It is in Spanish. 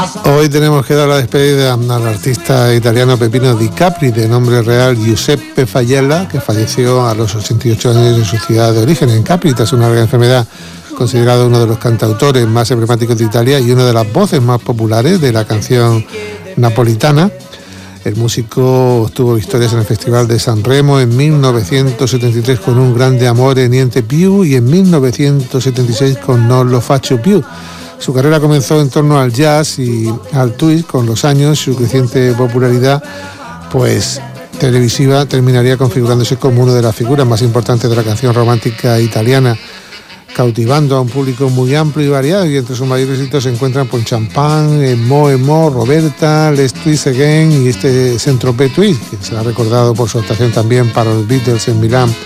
Hoy tenemos que dar la despedida al artista italiano Peppino Di Capri, de nombre real Giuseppe Fajella, que falleció a los 88 años en su ciudad de origen, en Capri, tras una larga enfermedad. Considerado uno de los cantautores más emblemáticos de Italia y una de las voces más populares de la canción napolitana. El músico obtuvo victorias en el Festival de Sanremo en 1973 con Un grande amore niente più y en 1976 con Non lo faccio più. Su carrera comenzó en torno al jazz y al twist. Con los años, su creciente popularidad televisiva terminaría configurándose como una de las figuras más importantes de la canción romántica italiana, cautivando a un público muy amplio y variado, y entre sus mayores éxitos se encuentran Pon Champagne, Mo, Roberta, Let's Twist Again y este Saint-Tropez Twist, que será recordado por su actuación también para los Beatles en Milán